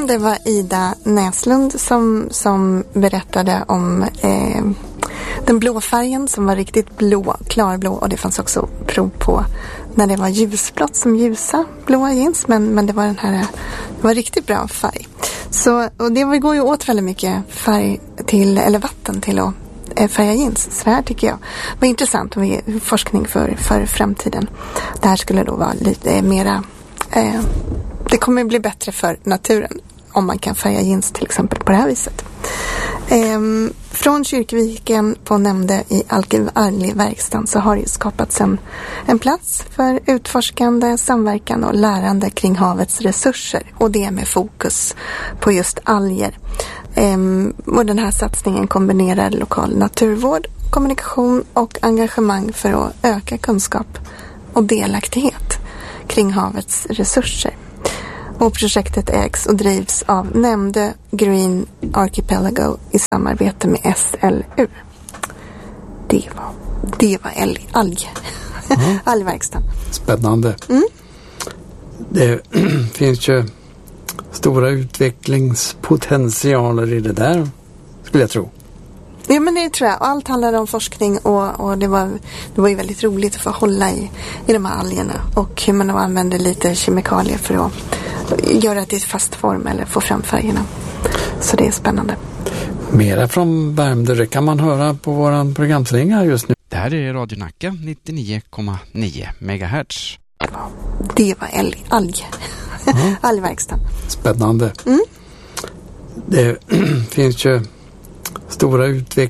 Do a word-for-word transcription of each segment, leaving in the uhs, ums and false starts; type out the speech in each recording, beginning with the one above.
Det var Ida Näslund som, som berättade om eh, den blå färgen som var riktigt blå, klarblå, och det fanns också prov på när det var ljusblått som ljusa blåa jeans, men, men det var den här, det var riktigt bra färg. Så, och det går ju åt väldigt mycket färg till, eller vatten till att eh, färga jeans. Så det här tycker jag var intressant med forskning för, för framtiden. Det här skulle då vara lite mera, eh, det kommer bli bättre för naturen om man kan färga jeans till exempel på det här viset. Ehm, från Kyrkviken på Nämnde i Alkevarli-verkstan så har det skapats en, en plats för utforskande, samverkan och lärande kring havets resurser, och det med fokus på just alger. Ehm, och den här satsningen kombinerar lokal naturvård, kommunikation och engagemang för att öka kunskap och delaktighet kring havets resurser. Och projektet ägs och drivs av Nämnde Green Archipelago i samarbete med S L U. Det var, det var alg, alg. Mm. Algverkstan. Spännande. Mm. Det finns ju stora utvecklingspotentialer i det där, skulle jag tro. Ja, men det tror jag. Allt handlar om forskning, och, och det, var, det var ju väldigt roligt att få hålla i, i de här algerna, och hur man använder lite kemikalier för att göra det till fast form eller få fram färgerna. Så det är spännande. Mera från Värmdö, det kan man höra på våran programslinga just nu. Det här är Radio Nacka nittionio komma nio megahertz. Det var alg, alg. Mm. Algverkstan. Spännande. Mm. Det finns ju stora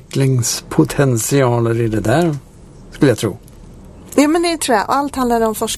utvecklingspotentialer i det där, skulle jag tro. Ja, men det tror jag. Allt handlar om forskning.